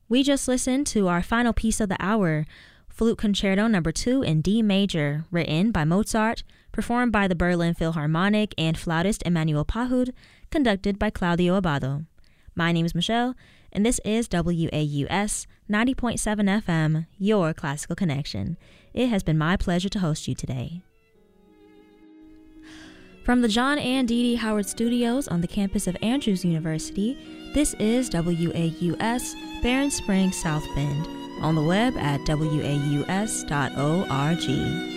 We just listened to our final piece of the hour, Flute Concerto No. 2 in D major, written by Mozart, performed by the Berlin Philharmonic and flautist Emmanuel Pahud, conducted by Claudio Abbado. My name is Michelle, and this is WAUS 90.7 FM, your classical connection. It has been my pleasure to host you today. From the John and Dee Dee Howard Studios on the campus of Andrews University, this is WAUS Barron Springs South Bend, on the web at waus.org.